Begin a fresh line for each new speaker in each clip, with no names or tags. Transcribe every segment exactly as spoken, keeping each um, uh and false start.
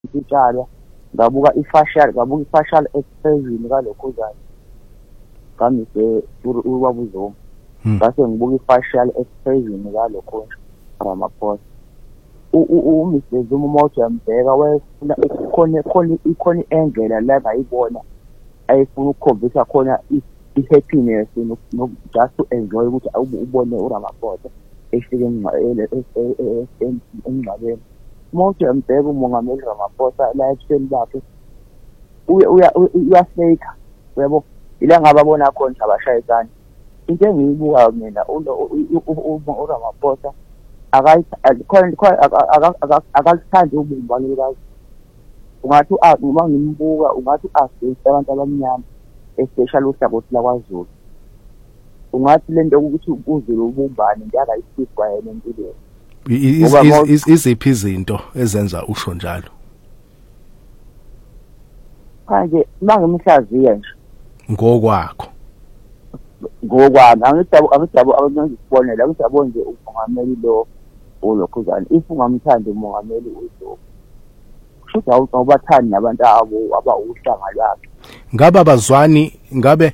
isitshalwa ngabuka i-facial ngabuka i-facial expression kalokhuzana kamise ubabuzoma base ngibuka i-facial expression kalokho Ramaphosa uMister Zuma umoja mbheka wefuna khona khona ikhona endlela la ngayibona ayifuna ukukhombisa khona i-happiness no just to enjoy ukuthi ubone uRamaphosa efike engcabeni umoja mbheka umongameli Ramaphosa la ekuseni bakhe uya uyafake yebo ila ngababona khona abashayisana into engiyibuka mina uRamaphosa akakuthandi ubumbano lukazi ungathi uma ngimbuka ungathi asist abantu abamnyama especially uhlangothi lakwaZulu ungathi lento ukuthi uZulu ubumbane nje akayisifwa yena empilweni
iziphi izinto ezenza usho njalo
manje mangimhlaziya nje
ngokwakho
ngokwami angidabu angidabu abangisibonela ngisabona nje umongameli lo olokhuzana if ungamthandi umongameli uZuma kusho ukuthi awubathandi nabantu abo abawuhlanga lwakhe
ngabe abazwani ngabe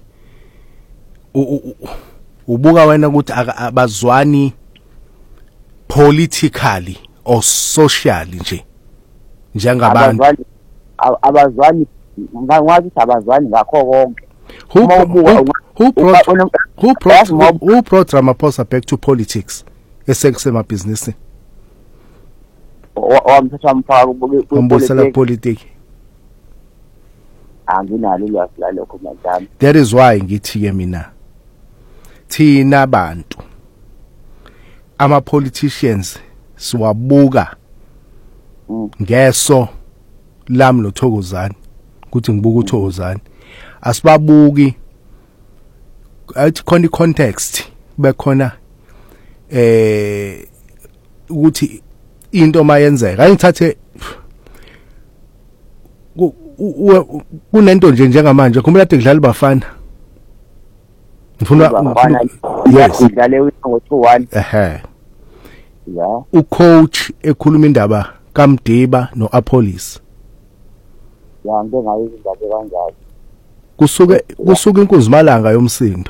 ubuka wena ukuthi abazwani politically or socially nje njengabantu
abazwani ngakwazi ukuthi abazwani ngakho konke
who who brought who brought who brought Ramaphosa back to politics esekusema business
owamthatha umphaka
ubuke politics
anginalo lwazi lalokho madam.
That is why ngithi ke mina thina abantu ama politicians siwabuka ngeso lami noThokozani ukuthi ngibuka uThokozani asibabuki athi khona context bekhona eh ukuthi into mayenzeka ayithathe kunento nje njengamanje kumele ade kudlala bafana ngifuna
yes idlale ngo two one
ehe
yeah
ucoach ekhuluma indaba kaMdiba noApollis
ya ngengayo izindaba kanjalo
kusuke kusuka inkuzimalanga yomsindo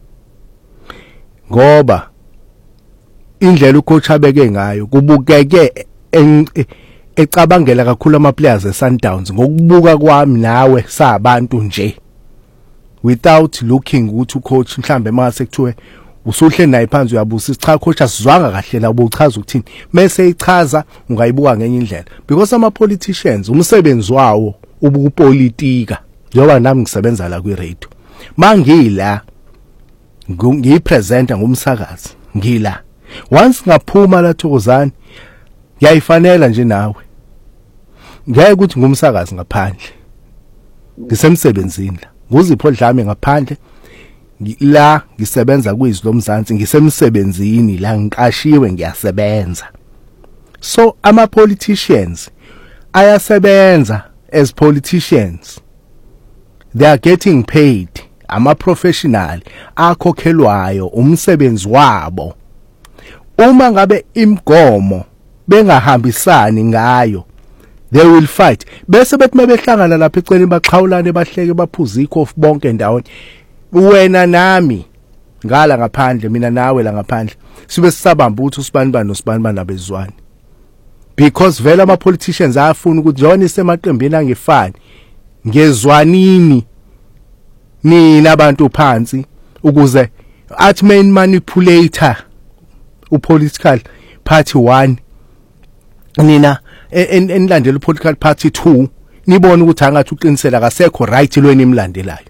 ngoba indlela ucoach abeke ngayo kubukeke ecabangela kakhulu ama players eSundowns ngokubuka kwami nawe sabantu nje without looking ukuthi ucoach mhlambe mase kuthiwe usuhle naye phansi uyabusa cha coach asizwanga kahle la ubuchaza ukuthini mase ichaza ungayibuka ngenye indlela because ama politicians umsebenzi wawo ubukupolitika njengoba nami ngisebenza la kwi radio mangila ngiyipresenta ngumsakazi ngila once ngaphuma la Thokozani ngiyayifanela nje nawe ngeke ukuthi ngumsakazi ngaphandle ngisemsebenzini la nguzipho dlame ngaphandle la ngisebenza kwizwi lomzansi ngisemsebenzini la ngiqashiwe ngiyasebenza so ama politicians ayasebenza as politicians they are getting paid ama professional akhokhelwayo umsebenzi wabo uma ngabe imgomo bengahambisani ngayo they will fight bese bethi mebehlangana lapha eceleni baxhawulane bahleke baphuza ikhofi bonke ndawonye wena nami ngala ngaphandle mina nawe la ngaphandle sibe sisabamba ukuthi usibani bani nosibani bani abezwani because vele ama politicians ayafuna ukuthi John isemaqembini angefani ngezwanini nina abantu phansi ukuze athi main manipulator upolitical party one nina enlandela upolitical party two nibona ukuthi angathi uqinisela kasekho right lweni imlandelayo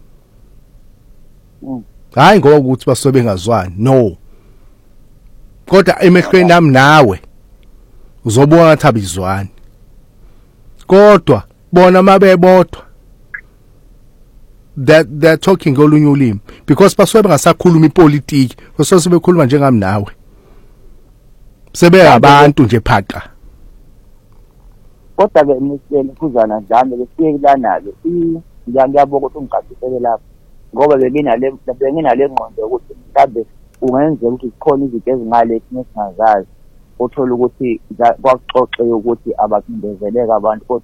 hayi ngoba ukuthi basobe ngazwani no kodwa emehlweni nami nawe uzobuka ngathi abizwani kodwa bona mabebodwa that they're talking olunye ulimi because basuke bengasakhuluma ipolitiki basuke sebekhuluma njengami nawe sebe abantu nje phaqa
kodwa ke emiseni kuzana dlame lesike kulana-ke ngiyabonga ukuthi ungiqashisele lapho ngoba benginale benginale ngqondo ukuthi mhlawumbe ungenzeka ukuthi zikhona izinto ezingale thina singazazi uthola ukuthi kwakuxoxe ukuthi abacindezeleka abantu